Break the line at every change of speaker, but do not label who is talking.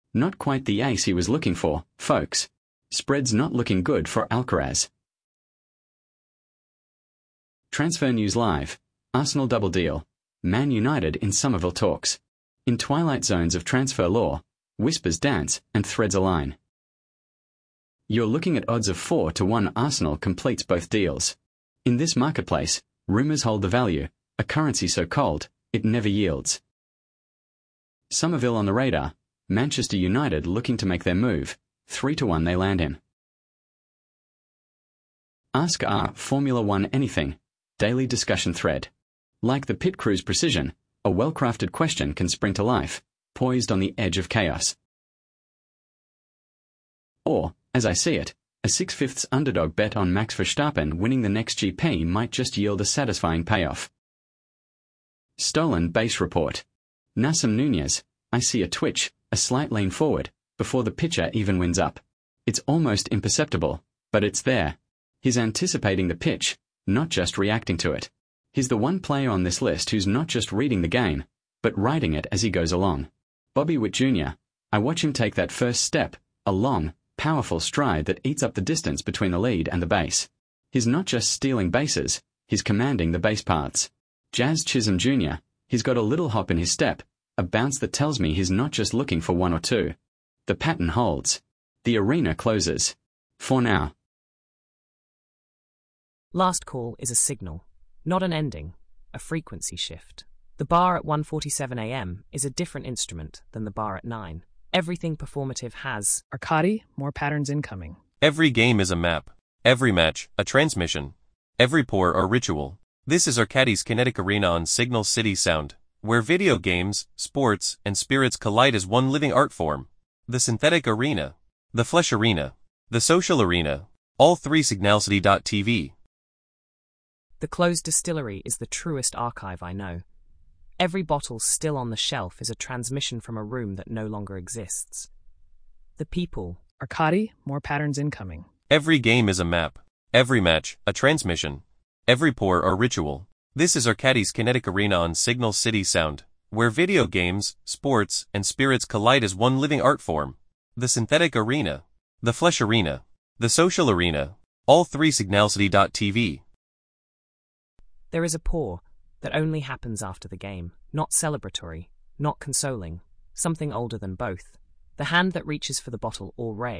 Not quite the ace he was looking for, folks. Spread's not looking good for Alcaraz. Transfer News Live. Arsenal double deal. Man United in Somerville talks. In twilight zones of transfer law, whispers dance and threads align. You're looking at odds of 4-1 Arsenal completes both deals. In this marketplace, rumours hold the value, a currency so cold, it never yields. Somerville on the radar, Manchester United looking to make their move, 3-1 they land in. Ask our Formula One anything, daily discussion thread. Like the pit crew's precision, a well-crafted question can spring to life, poised on the edge of chaos. Or, as I see it, a 6/5 underdog bet on Max Verstappen winning the next GP might just yield a satisfying payoff. Stolen base report. Nasim Nunez, I see a twitch, a slight lean forward, before the pitcher even winds up. It's almost imperceptible, but it's there. He's anticipating the pitch, not just reacting to it. He's the one player on this list who's not just reading the game, but writing it as he goes along. Bobby Witt Jr., I watch him take that first step, a long, powerful stride that eats up the distance between the lead and the base. He's not just stealing bases, he's commanding the base paths. Jazz Chisholm Jr., he's got a little hop in his step, a bounce that tells me he's not just looking for one or two. The pattern holds. The arena closes. For now.
Last call is a signal, not an ending, a frequency shift. The bar at 1:47 a.m. is a different instrument than the bar at 9. Everything performative has
Arcadi, more patterns incoming.
Every game is a map. Every match, a transmission. Every pour, a ritual. This is Arcadi's Kinetic Arena on Signal City Sound, where video games, sports, and spirits collide as one living art form. The synthetic arena, the flesh arena, the social arena, all three signalcity.tv.
The closed distillery is the truest archive I know. Every bottle still on the shelf is a transmission from a room that no longer exists. The people.
Arcadi, more patterns incoming.
Every game is a map. Every match, a transmission. Every pour, a ritual. This is Arcadi's Kinetic Arena on Signal City Sound, where video games, sports, and spirits collide as one living art form. The synthetic arena, the flesh arena, the social arena, all three signalcity.tv.
There is a pour that only happens after the game, not celebratory, not consoling, something older than both. The hand that reaches for the bottle or ray